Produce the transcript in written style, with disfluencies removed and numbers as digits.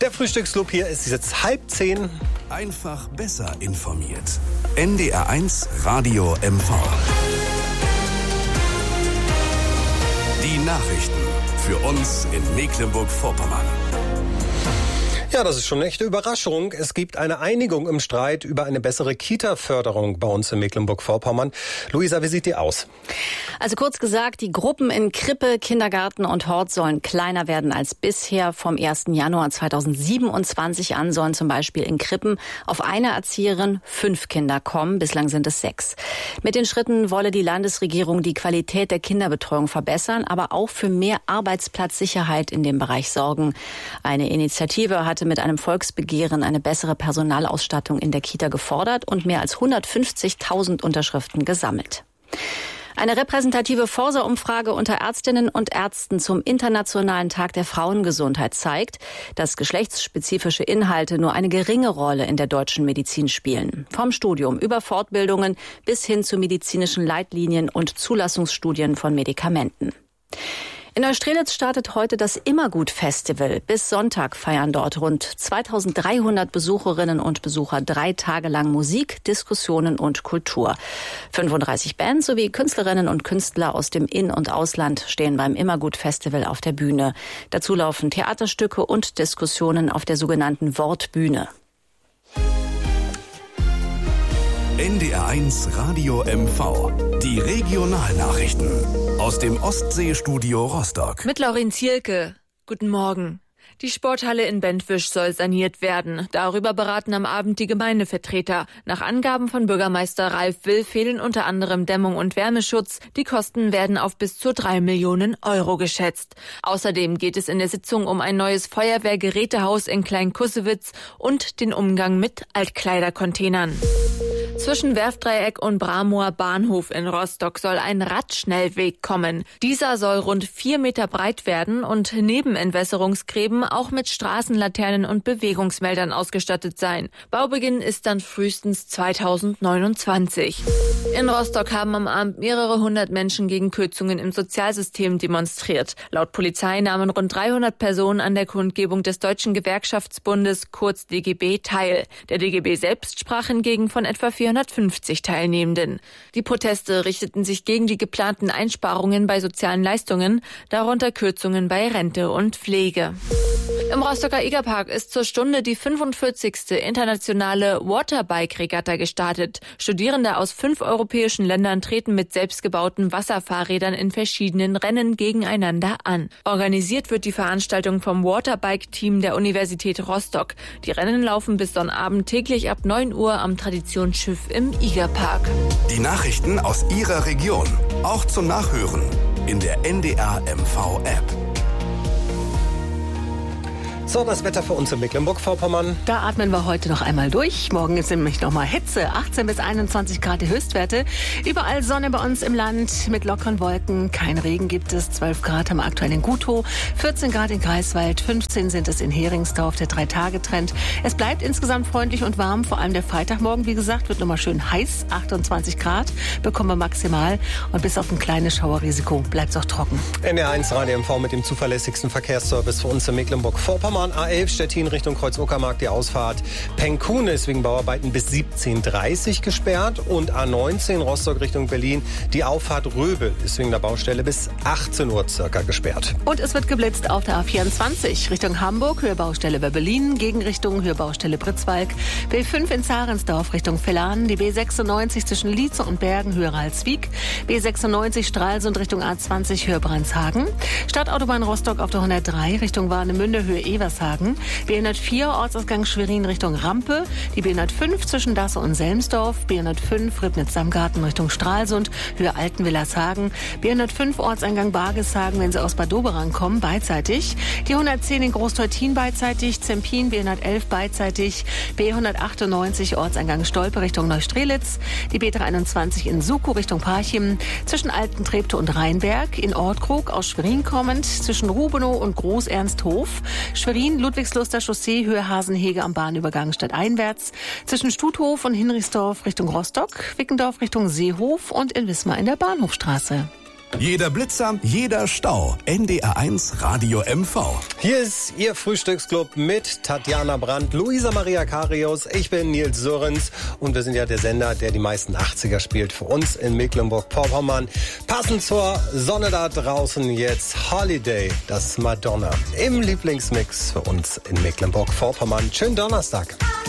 Der Frühstücksclub hier ist jetzt 9:30. Einfach besser informiert. NDR1 Radio MV. Die Nachrichten für uns in Mecklenburg-Vorpommern. Ja, das ist schon eine echte Überraschung. Es gibt eine Einigung im Streit über eine bessere Kita-Förderung bei uns in Mecklenburg-Vorpommern. Luisa, wie sieht die aus? Also kurz gesagt, die Gruppen in Krippe, Kindergarten und Hort sollen kleiner werden als bisher. Vom 1. Januar 2027 an sollen zum Beispiel in Krippen auf eine Erzieherin 5 Kinder kommen. Bislang sind es 6. Mit den Schritten wolle die Landesregierung die Qualität der Kinderbetreuung verbessern, aber auch für mehr Arbeitsplatzsicherheit in dem Bereich sorgen. Eine Initiative hatte mit einem Volksbegehren eine bessere Personalausstattung in der Kita gefordert und mehr als 150.000 Unterschriften gesammelt. Eine repräsentative Forsa-Umfrage unter Ärztinnen und Ärzten zum Internationalen Tag der Frauengesundheit zeigt, dass geschlechtsspezifische Inhalte nur eine geringe Rolle in der deutschen Medizin spielen. Vom Studium über Fortbildungen bis hin zu medizinischen Leitlinien und Zulassungsstudien von Medikamenten. In Neustrelitz startet heute das Immergut-Festival. Bis Sonntag feiern dort rund 2300 Besucherinnen und Besucher 3 Tage lang Musik, Diskussionen und Kultur. 35 Bands sowie Künstlerinnen und Künstler aus dem In- und Ausland stehen beim Immergut-Festival auf der Bühne. Dazu laufen Theaterstücke und Diskussionen auf der sogenannten Wortbühne. NDR1 Radio MV. Die Regionalnachrichten aus dem Ostseestudio Rostock. Mit Laurin Zielke. Guten Morgen. Die Sporthalle in Bentwisch soll saniert werden. Darüber beraten am Abend die Gemeindevertreter. Nach Angaben von Bürgermeister Ralf Will fehlen unter anderem Dämmung und Wärmeschutz. Die Kosten werden auf bis zu 3 Millionen Euro geschätzt. Außerdem geht es in der Sitzung um ein neues Feuerwehrgerätehaus in Klein-Kussewitz und den Umgang mit Altkleidercontainern. Zwischen Werftdreieck und Bramoer Bahnhof in Rostock soll ein Radschnellweg kommen. Dieser soll rund 4 Meter breit werden und neben Entwässerungsgräben auch mit Straßenlaternen und Bewegungsmeldern ausgestattet sein. Baubeginn ist dann frühestens 2029. In Rostock haben am Abend mehrere hundert Menschen gegen Kürzungen im Sozialsystem demonstriert. Laut Polizei nahmen rund 300 Personen an der Kundgebung des Deutschen Gewerkschaftsbundes, kurz DGB, teil. Der DGB selbst sprach hingegen von etwa 450 Teilnehmenden. Die Proteste richteten sich gegen die geplanten Einsparungen bei sozialen Leistungen, darunter Kürzungen bei Rente und Pflege. Im Rostocker Egerpark ist zur Stunde die 45. internationale Waterbike-Regatta gestartet. Studierende aus 5 europäischen Ländern treten mit selbstgebauten Wasserfahrrädern in verschiedenen Rennen gegeneinander an. Organisiert wird die Veranstaltung vom Waterbike-Team der Universität Rostock. Die Rennen laufen bis Sonnabend täglich ab 9 Uhr am Traditionsschiff im Egerpark. Die Nachrichten aus Ihrer Region, auch zum Nachhören in der NDR MV App. So, das Wetter für uns in Mecklenburg-Vorpommern. Da atmen wir heute noch einmal durch. Morgen ist nämlich nochmal Hitze. 18 bis 21 Grad die Höchstwerte. Überall Sonne bei uns im Land mit lockeren Wolken. Kein Regen gibt es. 12 Grad haben wir aktuell in Guthof. 14 Grad in Greifswald. 15 sind es in Heringsdorf, der 3-Tage-Trend. Es bleibt insgesamt freundlich und warm. Vor allem der Freitagmorgen, wie gesagt, wird nochmal schön heiß. 28 Grad bekommen wir maximal. Und bis auf ein kleines Schauerrisiko bleibt es auch trocken. NDR1 Radio MV mit dem zuverlässigsten Verkehrsservice für uns in Mecklenburg-Vorpommern. A11 Stettin Richtung Kreuz-Uckermark, die Ausfahrt Penkuhne ist wegen Bauarbeiten bis 17:30 gesperrt und A19 Rostock Richtung Berlin, die Auffahrt Röbel ist wegen der Baustelle bis 18 Uhr circa gesperrt. Und es wird geblitzt auf der A24 Richtung Hamburg, Höhebaustelle bei Berlin, Gegenrichtung Höhebaustelle Pritzwalk, B5 in Zarensdorf Richtung Villahn, die B96 zwischen Lietze und Bergen, Höhe Ralswiek, B96 Stralsund Richtung A20 Höhe Brandshagen, Stadtautobahn Rostock auf der 103 Richtung Warnemünde, Höhe Evershagen, B104 Ortsausgang Schwerin Richtung Rampe, die B105 zwischen Dasse und Selmsdorf, B105 Ribnitz-Samgarten Richtung Stralsund, Höhe Altenwillershagen, B105 Ortseingang Bargeshagen, wenn Sie aus Bad Doberan kommen, beidseitig, die 110 in Großteutin beidseitig, Zempin B111 beidseitig, B198 Ortseingang Stolpe Richtung Neustrelitz, die B321 in Sukow Richtung Parchim, zwischen Altentreptow und Rheinberg, in Ortkrug aus Schwerin kommend, zwischen Rubenow und Groß-Ernsthof, Schwerin, Ludwigsluster Chaussee, Höhe Hasenhege am Bahnübergang stadteinwärts, zwischen Stuthof und Hinrichsdorf Richtung Rostock, Wickendorf Richtung Seehof und in Wismar in der Bahnhofstraße. Jeder Blitzer, jeder Stau. NDR1 Radio MV. Hier ist Ihr Frühstücksclub mit Tatjana Brandt, Luisa Maria Karius. Ich bin Nils Sörens und wir sind ja der Sender, der die meisten 80er spielt für uns in Mecklenburg-Vorpommern. Passend zur Sonne da draußen jetzt Holiday, das Madonna im Lieblingsmix für uns in Mecklenburg-Vorpommern. Schönen Donnerstag.